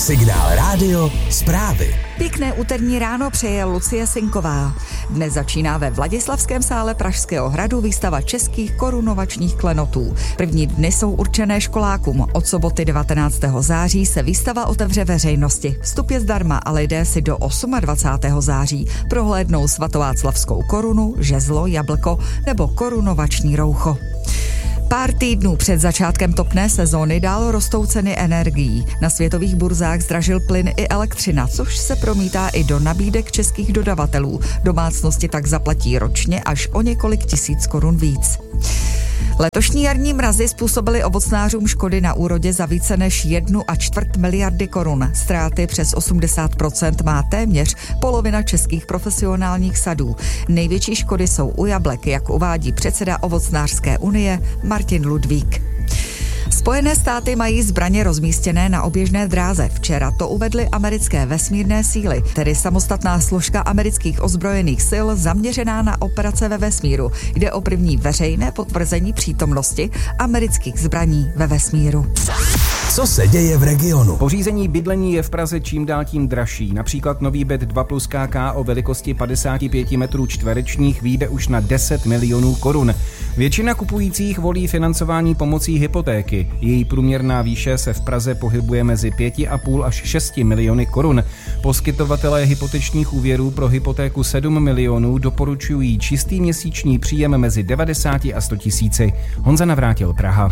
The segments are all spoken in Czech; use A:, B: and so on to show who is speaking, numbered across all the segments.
A: Signál Rádio zprávy.
B: Pěkné úterní ráno přeje Lucie Sinková. Dnes začíná ve Vladislavském sále Pražského hradu výstava českých korunovačních klenotů. První dny jsou určené školákům. Od soboty 19. září se výstava otevře veřejnosti. Vstup je zdarma a lidé si do 28. září prohlédnou svatováclavskou korunu, žezlo, jablko nebo korunovační roucho. Pár týdnů před začátkem topné sezóny dál rostou ceny energií. Na světových burzách zdražil plyn i elektřina, což se promítá i do nabídek českých dodavatelů. Domácnosti tak zaplatí ročně až o několik tisíc korun víc. Letošní jarní mrazy způsobily ovocnářům škody na úrodě za více než 1,25 miliardy korun. Ztráty přes 80% má téměř polovina českých profesionálních sadů. Největší škody jsou u jablek, jak uvádí předseda Ovocnářské unie Martin Ludvík. Spojené státy mají zbraně rozmístěné na oběžné dráze. Včera to uvedly americké vesmírné síly, tedy samostatná složka amerických ozbrojených sil zaměřená na operace ve vesmíru. Jde o první veřejné potvrzení přítomnosti amerických zbraní ve vesmíru.
A: Co se děje v regionu?
C: Pořízení bydlení je v Praze čím dál tím dražší. Například nový byt 2+KK o velikosti 55 metrů čtverečních vyjde už na 10 milionů korun. Většina kupujících volí financování pomocí hypotéky. Její průměrná výše se v Praze pohybuje mezi 5,5 až 6 miliony korun. Poskytovatelé hypotečních úvěrů pro hypotéku 7 milionů doporučují čistý měsíční příjem mezi 90 a 100 tisíci. Honza Navrátil, Praha.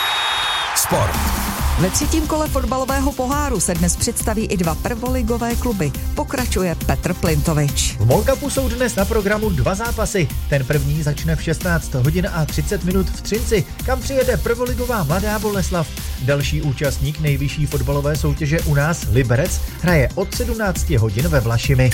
A: Sport.
B: Ve třetím kole fotbalového poháru se dnes představí i dva prvoligové kluby. Pokračuje Petr Plintovič.
D: V MOL Cupu jsou dnes na programu dva zápasy. Ten první začne v 16 hodin a 30 minut v Třinci, kam přijede prvoligová Mladá Boleslav. Další účastník nejvyšší fotbalové soutěže u nás, Liberec, hraje od 17 hodin ve Vlašimi.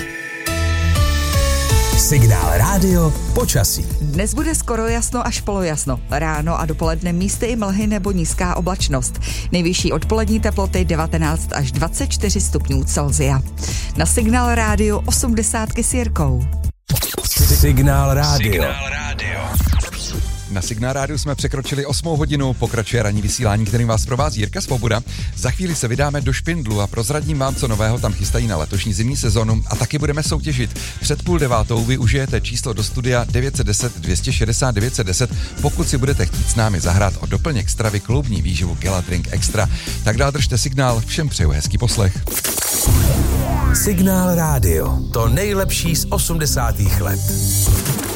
A: Signál Rádio počasí.
B: Dnes bude skoro jasno až polojasno. Ráno a dopoledne místy i mlhy nebo nízká oblačnost. Nejvyšší odpolední teploty 19 až 24 stupňů Celsia. Na Signál Rádio 80 s Jirkou.
A: Signál Rádio.
E: Na Signál Rádiu jsme překročili 8 hodinu, pokračuje ranní vysílání, kterým vás provází Jirka Svoboda. Za chvíli se vydáme do Špindlu a prozradím vám, co nového tam chystají na letošní zimní sezonu a taky budeme soutěžit. Před 8:30 využijete číslo do studia 910 260 910, pokud si budete chtít s námi zahrát o doplněk stravy kloubní výživu Gela Drink Extra. Tak dál držte signál, všem přeju hezký poslech.
A: Signál Rádio, to nejlepší z 80. let.